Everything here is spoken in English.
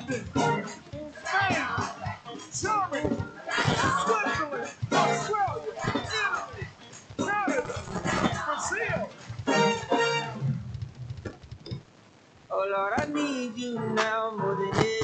London, Spain, Germany, Switzerland, Australia, Italy, Canada, Brazil. Oh Lord, I need you now more than ever.